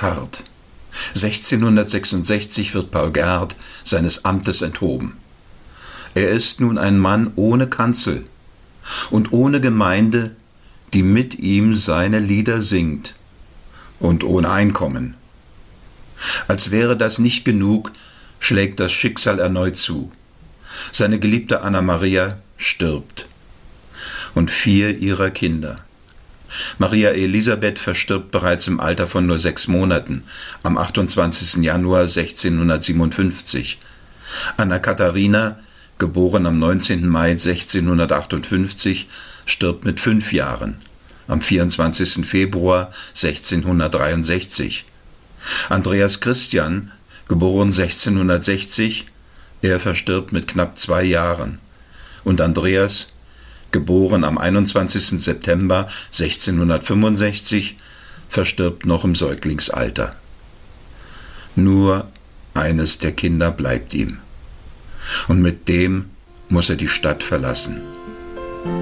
hart. 1666 wird Paul Gerhardt seines Amtes enthoben. Er ist nun ein Mann ohne Kanzel und ohne Gemeinde, die mit ihm seine Lieder singt, und ohne Einkommen. Als wäre das nicht genug, schlägt das Schicksal erneut zu. Seine geliebte Anna Maria stirbt und 4 ihrer Kinder. Maria Elisabeth verstirbt bereits im Alter von nur 6 Monaten, am 28. Januar 1657. Anna Katharina, geboren am 19. Mai 1658, stirbt mit 5 Jahren, am 24. Februar 1663. Andreas Christian, geboren 1660, er verstirbt mit knapp 2 Jahren. Und Andreas, geboren am 21. September 1665, verstirbt noch im Säuglingsalter. Nur eines der Kinder bleibt ihm. Und mit dem muss er die Stadt verlassen.